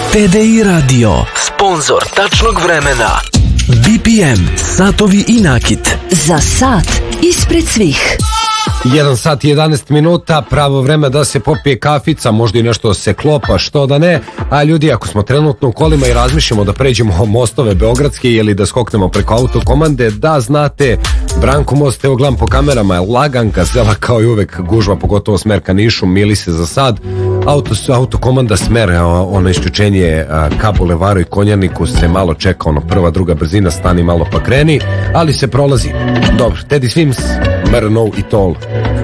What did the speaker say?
TDI Radio, sponzor tačnog vremena. BPM, satovi i nakit. Za sat ispred svih. 1 sat i 11 minuta, pravo vreme da se popije kafica, možda i nešto se klopa, što da ne. A ljudi, ako smo trenutno u kolima i razmišljamo da pređemo mostove beogradske ili da skoknemo preko autokomande, da znate, Branko most, evo gledam po kamerama, je lagan, gazela kao i uvek, gužva, pogotovo smer ka Nišu, mili se za sad. Autokomanda smer, ono isključenje ka Bulevaru i Konjaniku se malo čeka, ono prva, druga brzina, stani malo pa kreni, ali se prolazi. Dobro, Teddy Swims, Matter No It All.